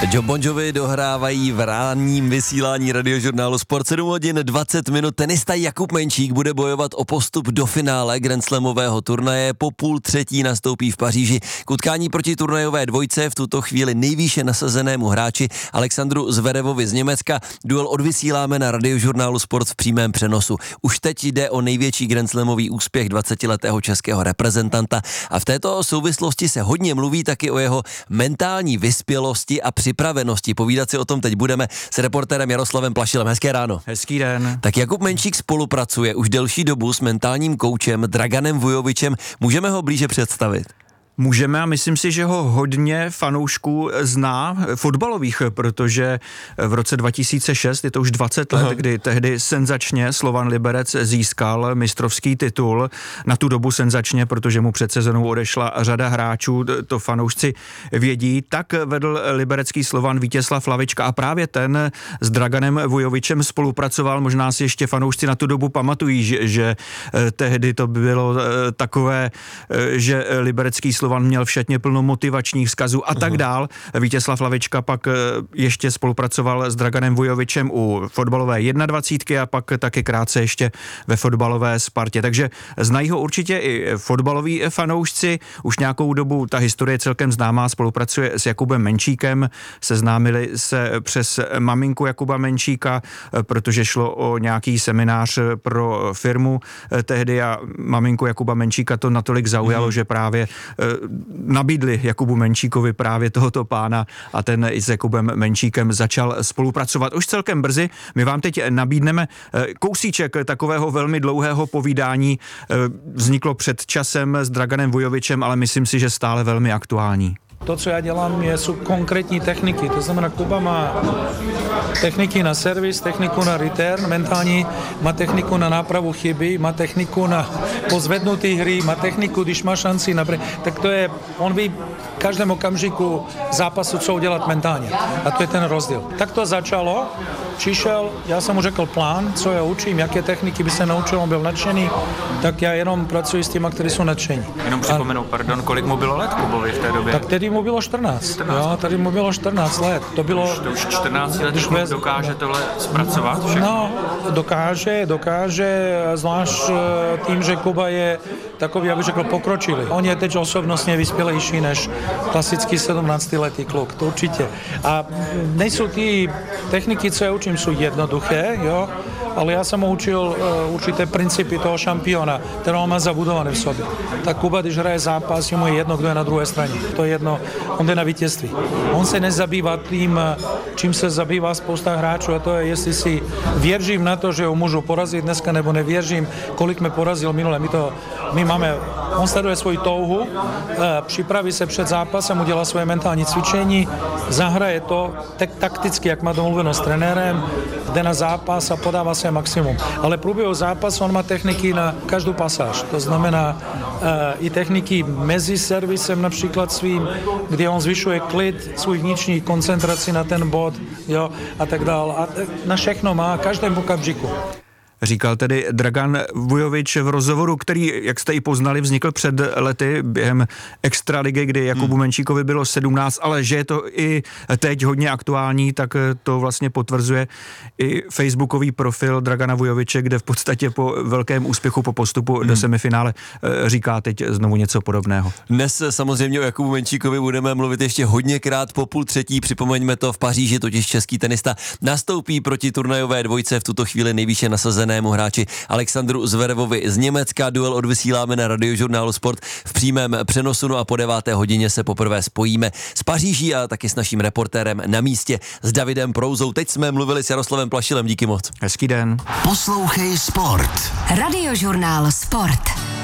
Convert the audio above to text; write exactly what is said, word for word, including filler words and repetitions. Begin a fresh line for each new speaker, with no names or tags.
Jon Bon Jovi dohrávají v ranním vysílání radiožurnálu Sport. sedm hodin dvacet minut. Tenista Jakub Menčík bude bojovat o postup do finále grandslamového turnaje. Po půl třetí nastoupí v Paříži k utkání proti turnajové dvojce, v tuto chvíli nejvýše nasazenému hráči Alexandru Zverevovi z Německa. Duel odvysíláme na radiožurnálu Sport v přímém přenosu. Už teď jde o největší grandslamový úspěch dvacetiletého českého reprezentanta a v této souvislosti se hodně mluví taky o jeho mentální vyspělosti a připravenosti. Povídat si o tom teď budeme s reportérem Jaroslavem Plašilem. Hezké ráno.
Hezký den.
Tak Jakub Menčík spolupracuje už delší dobu s mentálním koučem Draganem Vujovičem. Můžeme ho blíže představit?
Můžeme a myslím si, že ho hodně fanoušků zná fotbalových, protože v roce dva tisíce šest, je to už dvacet let, Aha. kdy tehdy senzačně Slovan Liberec získal mistrovský titul. Na tu dobu senzačně, protože mu před sezónou odešla řada hráčů, to fanoušci vědí. Tak vedl liberecký Slovan Vítězslav Lavička a právě ten s Draganem Vujovičem spolupracoval. Možná si ještě fanoušci na tu dobu pamatují, že, že tehdy to bylo takové, že liberecký Slovan měl v šatně plno motivačních vzkazů a tak dál. Vítězslav Lavička pak ještě spolupracoval s Draganem Vujovičem u fotbalové jednadvacítky a pak taky krátce ještě ve fotbalové Spartě. Takže znají ho určitě i fotbaloví fanoušci. Už nějakou dobu ta historie je celkem známá, spolupracuje s Jakubem Menčíkem. Seznámili se přes maminku Jakuba Menčíka, protože šlo o nějaký seminář pro firmu tehdy a maminku Jakuba Menčíka to natolik zaujalo, mm. že právě nabídli Jakubu Menčíkovi právě tohoto pána a ten i s Jakubem Menčíkem začal spolupracovat už celkem brzy. My vám teď nabídneme kousíček takového velmi dlouhého povídání. Vzniklo před časem s Draganem Vujovičem, ale myslím si, že stále velmi aktuální.
To, co já dělám, je, jsou konkrétní techniky. To znamená, Kuba má techniky na servis, techniku na return, mentální, má techniku na nápravu chyby, má techniku na pozvednutý hry, má techniku, když má šanci na... Tak to je, on ví v každém okamžiku zápasu, co udělat mentálně. A to je ten rozdíl. Tak to začalo, přišel, já jsem mu řekl plán, co já učím, jaké techniky by se naučil, on byl nadšený, tak já jenom pracuji s těma, kteří jsou nadšení.
Jenom připomenu, a... pardon, kolik mu bylo let Kubovi v té době?
Tak tedy mu bylo čtrnáct. čtrnáct. Jo, tady mu bylo čtrnáct let. To bylo...
To už čtrnáct let bez... dokáže tohle zpracovat všechno?
No, dokáže, dokáže, zvlášť tím, že Kuba je takový, já bych řekl, pokročilý. On je teď osobnostně vyspělejší než klasický sedmnáctiletý kluk, to určitě. A nejsou ty techniky, co já učím, jsou jednoduché, jo, ale já jsem ho učil uh, určité principy toho šampiona, které on má zabudované v sobě. Tak Kuba, když hraje zápas, mu je jedno, kdo je na druhé straně. To je jedno, on jde na vítězství. On se nezabývá tím, čím se zabývá spousta hráčů, a to je, jestli si věřím na to, že ho můžu porazit dneska, nebo nevěřím, kolik mě porazil minule. My to, my máme, on sleduje svoji touhu, uh, připraví se před zápasem, udělá svoje mentální cvičení, zahraje to tak takticky, jak má domluveno s trenérem, jde na zápas a podává své maximum. Ale v průběhu zápasu on má techniky na každou pasáž. To znamená uh, i techniky mezi servisem například svým, kde on zvyšuje klid, svůj vnitřní koncentraci na ten bod, jo, a tak dále. A na všechno má, každém okamžiku.
Říkal tedy Dragan Vujovič v rozhovoru, který, jak jste i poznali, vznikl před lety během extraligy, kdy Jakubu hmm. Menčíkovi bylo sedmnáct, ale že je to i teď hodně aktuální, tak to vlastně potvrzuje i facebookový profil Dragana Vujoviče, kde v podstatě po velkém úspěchu po postupu hmm. do semifinále říká teď znovu něco podobného.
Dnes samozřejmě o Jakubu Menčíkovi budeme mluvit ještě hodněkrát po půl třetí, připomeňme to, v Paříži totiž český tenista nastoupí proti turnajové dvojce, v tuto chvíli nejvýše nasazené hráči Alexandru Zverevovi z Německa. Duel odvysíláme na radiožurnálu Sport v přímém přenosu, no a po deváté hodině se poprvé spojíme s Paříží a taky s naším reportérem na místě s Davidem Prouzou. Teď jsme mluvili s Jaroslavem Plašilem, díky moc.
Hezký den.
Poslouchej Sport. Radiožurnál Sport.